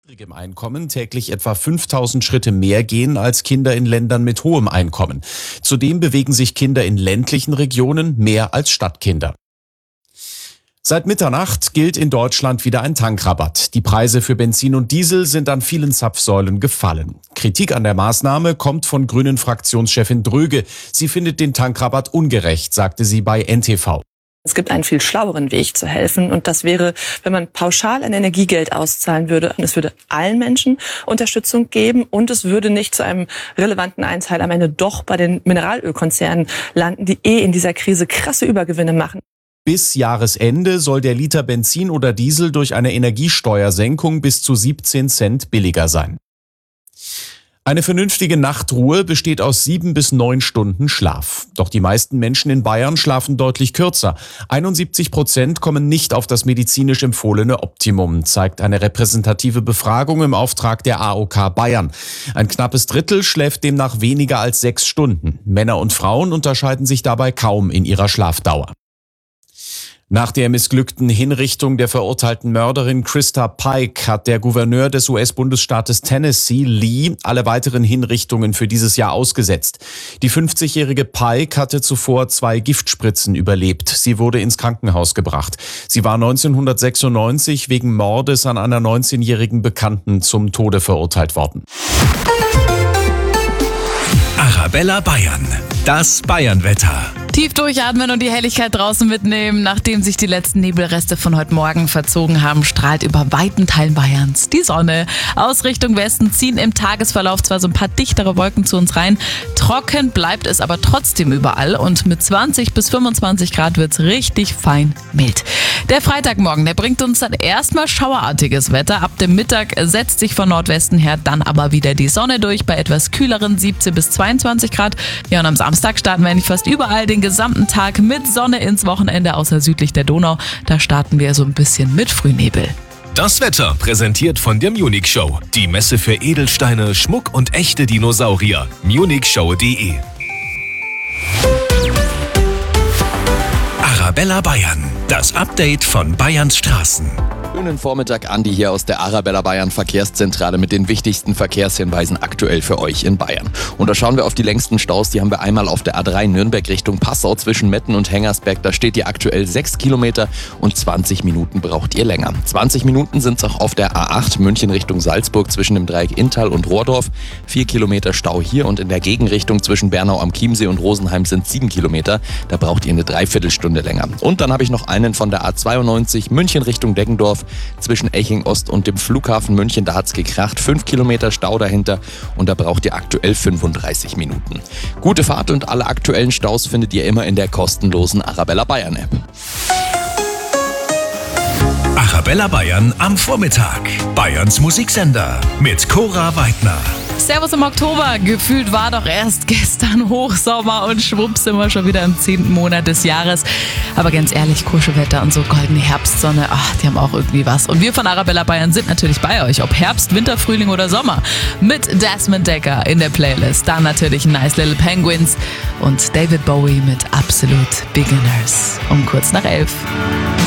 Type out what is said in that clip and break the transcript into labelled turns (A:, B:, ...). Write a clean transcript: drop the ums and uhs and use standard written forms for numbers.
A: niedrigem Einkommen täglich etwa 5.000 Schritte mehr gehen als Kinder in Ländern mit hohem Einkommen. Zudem bewegen sich Kinder in ländlichen Regionen mehr als Stadtkinder. Seit Mitternacht gilt in Deutschland wieder ein Tankrabatt. Die Preise für Benzin und Diesel sind an vielen Zapfsäulen gefallen. Kritik an der Maßnahme kommt von Grünen-Fraktionschefin Dröge. Sie findet den Tankrabatt ungerecht, sagte sie bei NTV.
B: Es gibt einen viel schlaueren Weg zu helfen und das wäre, wenn man pauschal ein Energiegeld auszahlen würde. Es würde allen Menschen Unterstützung geben und es würde nicht zu einem relevanten Einteil am Ende doch bei den Mineralölkonzernen landen, die in dieser Krise krasse Übergewinne machen.
A: Bis Jahresende soll der Liter Benzin oder Diesel durch eine Energiesteuersenkung bis zu 17 Cent billiger sein. Eine vernünftige Nachtruhe besteht aus 7 bis 9 Stunden Schlaf. Doch die meisten Menschen in Bayern schlafen deutlich kürzer. 71% kommen nicht auf das medizinisch empfohlene Optimum, zeigt eine repräsentative Befragung im Auftrag der AOK Bayern. Ein knappes Drittel schläft demnach weniger als 6 Stunden. Männer und Frauen unterscheiden sich dabei kaum in ihrer Schlafdauer. Nach der missglückten Hinrichtung der verurteilten Mörderin Krista Pike hat der Gouverneur des US-Bundesstaates Tennessee, Lee, alle weiteren Hinrichtungen für dieses Jahr ausgesetzt. Die 50-jährige Pike hatte zuvor 2 Giftspritzen überlebt. Sie wurde ins Krankenhaus gebracht. Sie war 1996 wegen Mordes an einer 19-jährigen Bekannten zum Tode verurteilt worden.
C: Arabella Bayern, das Bayernwetter.
D: Tief durchatmen und die Helligkeit draußen mitnehmen. Nachdem sich die letzten Nebelreste von heute Morgen verzogen haben, strahlt über weiten Teilen Bayerns die Sonne. Aus Richtung Westen ziehen im Tagesverlauf zwar so ein paar dichtere Wolken zu uns rein. Trocken bleibt es aber trotzdem überall und mit 20 bis 25 Grad wird's richtig fein mild. Der Freitagmorgen, der bringt uns dann erstmal schauerartiges Wetter. Ab dem Mittag setzt sich von Nordwesten her dann aber wieder die Sonne durch bei etwas kühleren 17 bis 22 Grad. Ja, und am Samstag starten wir eigentlich fast überall den gesamten Tag mit Sonne ins Wochenende, außer südlich der Donau. Da starten wir so ein bisschen mit Frühnebel.
C: Das Wetter präsentiert von der Munich Show. Die Messe für Edelsteine, Schmuck und echte Dinosaurier. munichshow.de. Arabella Bayern. Das Update von Bayerns Straßen.
E: Schönen Vormittag, Andi hier aus der Arabella Bayern Verkehrszentrale mit den wichtigsten Verkehrshinweisen aktuell für euch in Bayern. Und da schauen wir auf die längsten Staus, die haben wir einmal auf der A3 Nürnberg Richtung Passau zwischen Metten und Hengersberg. Da steht ihr aktuell 6 Kilometer und 20 Minuten braucht ihr länger. 20 Minuten sind es auch auf der A8 München Richtung Salzburg zwischen dem Dreieck Inntal und Rohrdorf. 4 Kilometer Stau hier und in der Gegenrichtung zwischen Bernau am Chiemsee und Rosenheim sind 7 Kilometer. Da braucht ihr eine Dreiviertelstunde länger. Und dann habe ich noch einen von der A92 München Richtung Deggendorf zwischen Eching Ost und dem Flughafen München. Da hat's gekracht. 5 Kilometer Stau dahinter und da braucht ihr aktuell 35 Minuten. Gute Fahrt und alle aktuellen Staus findet ihr immer in der kostenlosen Arabella Bayern App.
C: Arabella Bayern am Vormittag. Bayerns Musiksender mit Cora Weidner.
D: Servus im Oktober. Gefühlt war doch erst gestern Hochsommer und schwupps sind wir schon wieder im 10. Monat des Jahres. Aber ganz ehrlich, Kuschelwetter und so goldene Herbstsonne, die haben auch irgendwie was. Und wir von Arabella Bayern sind natürlich bei euch, ob Herbst, Winter, Frühling oder Sommer. Mit Desmond Dekker in der Playlist. Dann natürlich Nice Little Penguins und David Bowie mit Absolute Beginners. Um kurz nach 11.